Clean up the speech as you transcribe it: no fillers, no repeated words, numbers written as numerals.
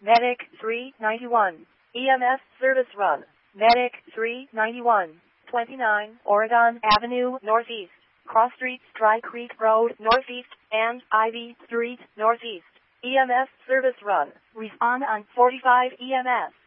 Medic 391. EMS service run. Medic 391. 29 Oregon Avenue Northeast. Cross Streets, Dry Creek Road Northeast, and Ivy Street Northeast. EMS service run. Respond on 45 EMS.